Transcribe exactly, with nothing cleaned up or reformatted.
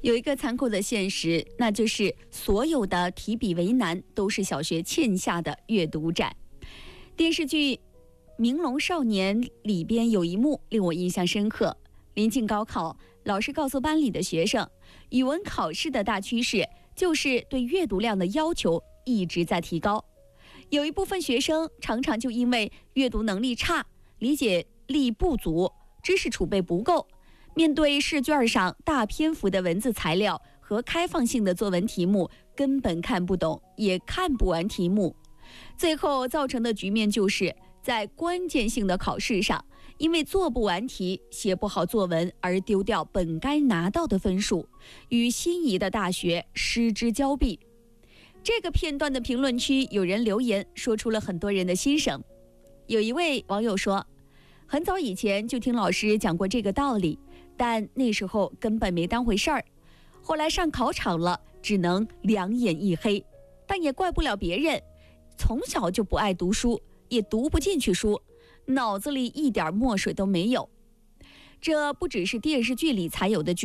有一个残酷的现实，那就是所有的提笔为难都是小学欠下的阅读债。电视剧《明龙少年》里边有一幕令我印象深刻。临近高考，老师告诉班里的学生，语文考试的大趋势就是对阅读量的要求一直在提高。有一部分学生常常就因为阅读能力差、理解力不足、知识储备不够，面对试卷上大篇幅的文字材料和开放性的作文题目，根本看不懂，也看不完题目。最后造成的局面就是在关键性的考试上，因为做不完题、写不好作文而丢掉本该拿到的分数，与心仪的大学失之交臂。这个片段的评论区有人留言说出了很多人的心声。有一位网友说，很早以前就听老师讲过这个道理，但那时候根本没当回事儿，后来上考场了，只能两眼一黑。但也怪不了别人，从小就不爱读书，也读不进去书，脑子里一点墨水都没有。这不只是电视剧里才有的剧